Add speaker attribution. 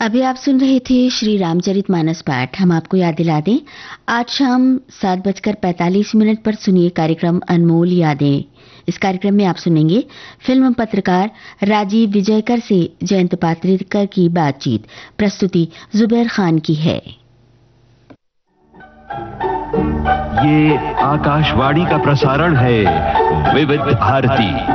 Speaker 1: अभी आप सुन रहे थे श्री रामचरितमानस पाठ। हम आपको याद दिला दें, आज शाम 7:45 पर सुनिए कार्यक्रम अनमोल यादें। इस कार्यक्रम में आप सुनेंगे फिल्म पत्रकार राजीव विजयकर से जयंत पात्रिकर की बातचीत। प्रस्तुति जुबैर खान की है।
Speaker 2: ये आकाशवाणी का प्रसारण है विविध भारती।